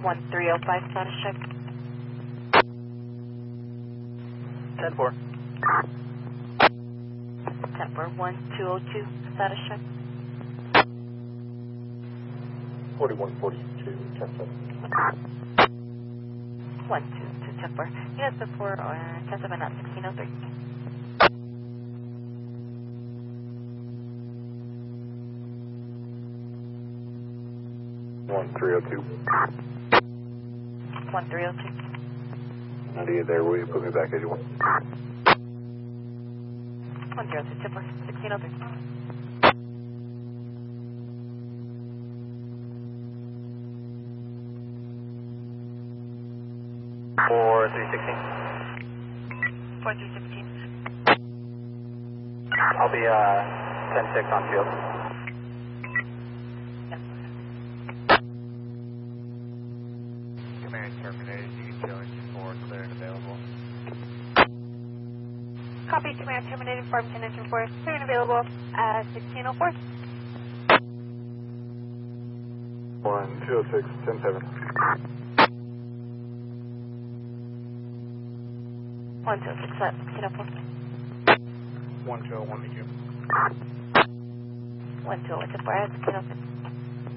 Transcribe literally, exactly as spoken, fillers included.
one three oh five, status check. ten four. ten four, one two oh two, status check. forty-one forty-two, ten seven. one two two, ten four. Units before or ten seven at sixteen oh three. one three oh two. one three oh two. ninety-eight there, will you put me back eighty-one? one zero two, ten four, sixteen oh three. four three sixteen. four three sixteen. I'll be uh, ten six on field. Command terminated. You can show engine four clear and available. Copy, command terminated, Farmington engine four, clear and available at sixteen oh four. one two oh six, ten seven. one two oh six at sixteen oh four. one two oh one to you. one two oh one, ten four at sixteen oh six.